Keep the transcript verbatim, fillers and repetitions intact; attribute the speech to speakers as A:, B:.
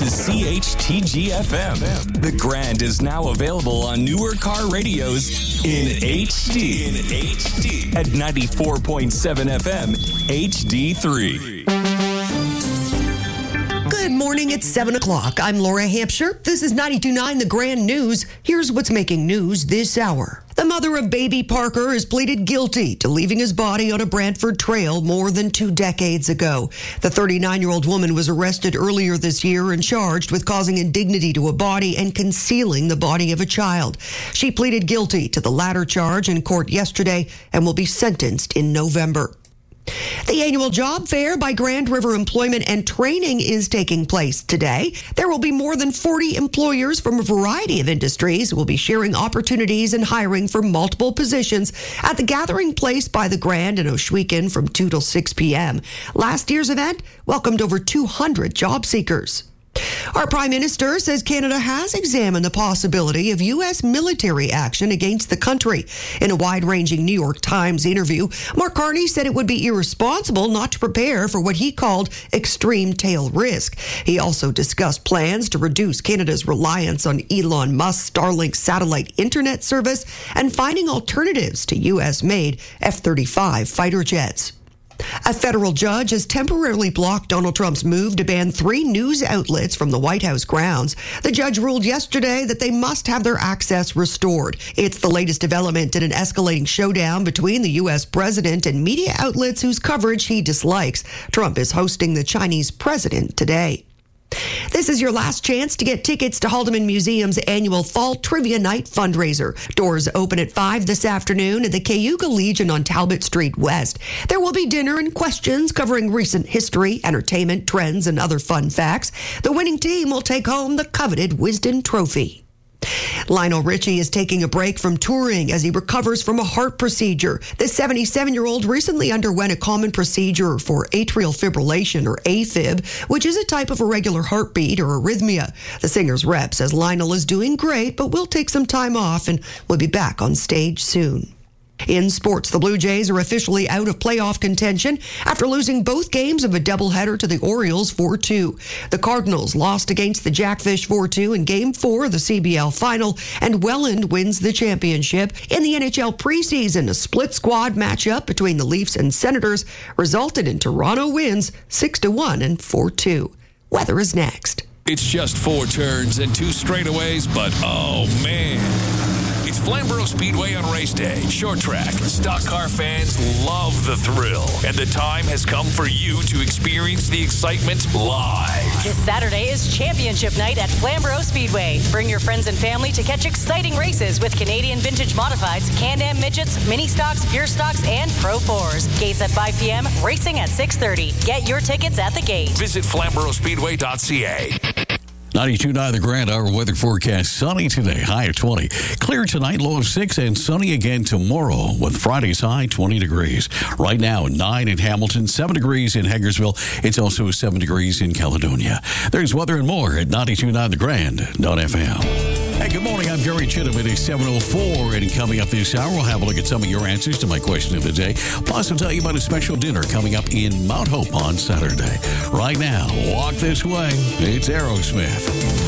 A: to C H T G F M. The Grand is now available on newer car radios in H D. In H D. At ninety-four point seven F M, H D three.
B: Good morning, it's seven o'clock. I'm Laura Hampshire. This is ninety-two point nine The Grand News. Here's what's making news this hour. The mother of baby Parker has pleaded guilty to leaving his body on a Brantford trail more than two decades ago. The thirty-nine-year-old woman was arrested earlier this year and charged with causing indignity to a body and concealing the body of a child. She pleaded guilty to the latter charge in court yesterday and will be sentenced in November. The annual job fair by Grand River Employment and Training is taking place today. There will be more than forty employers from a variety of industries who will be sharing opportunities and hiring for multiple positions at the gathering place by the Grand in Ohsweken from two till six p.m. Last year's event welcomed over two hundred job seekers. Our Prime Minister says Canada has examined the possibility of U S military action against the country. In a wide-ranging New York Times interview, Mark Carney said it would be irresponsible not to prepare for what he called extreme tail risk. He also discussed plans to reduce Canada's reliance on Elon Musk's Starlink satellite internet service and finding alternatives to U S-made F thirty-five fighter jets. A federal judge has temporarily blocked Donald Trump's move to ban three news outlets from the White House grounds. The judge ruled yesterday that they must have their access restored. It's the latest development in an escalating showdown between the U S president and media outlets whose coverage he dislikes. Trump is hosting the Chinese president today. This is your last chance to get tickets to Haldeman Museum's annual Fall Trivia Night fundraiser. Doors open at five this afternoon at the Cayuga Legion on Talbot Street West. There will be dinner and questions covering recent history, entertainment, trends, and other fun facts. The winning team will take home the coveted Wisden Trophy. Lionel Richie is taking a break from touring as he recovers from a heart procedure. The seventy-seven-year-old recently underwent a common procedure for atrial fibrillation, or AFib, which is a type of irregular heartbeat or arrhythmia. The singer's rep says Lionel is doing great, but will take some time off and will be back on stage soon. In sports, the Blue Jays are officially out of playoff contention after losing both games of a doubleheader to the Orioles four two. The Cardinals lost against the Jackfish four two in Game four of the C B L Final, and Welland wins the championship. In the N H L preseason, a split squad matchup between the Leafs and Senators resulted in Toronto wins six to one and four two. Weather is next.
C: It's just four turns and two straightaways, but oh man. It's Flamborough Speedway on race day. Short track. Stock car fans love the thrill. And the time has come for you to experience the excitement live.
D: This Saturday is Championship Night at Flamborough Speedway. Bring your friends and family to catch exciting races with Canadian Vintage Modifieds, Can-Am Midgets, Mini Stocks, Pure Stocks, and Pro fours. Gates at five p.m., racing at six thirty. Get your tickets at the gate.
C: Visit flamborough speedway dot c a.
E: ninety-two point nine The Grand Hour weather forecast. Sunny today, high of twenty. Clear tonight, low of six, and sunny again tomorrow with Friday's high twenty degrees. Right now, nine in Hamilton, seven degrees in Hagersville. It's also seven degrees in Caledonia. There's weather and more at ninety-two point nine The Grand dot f m. Hey, good morning. I'm Gary Chittum. It is seven oh four, and coming up this hour, we'll have a look at some of your answers to my question of the day. Plus, I'll tell you about a special dinner coming up in Mount Hope on Saturday. Right now, walk this way. It's Aerosmith.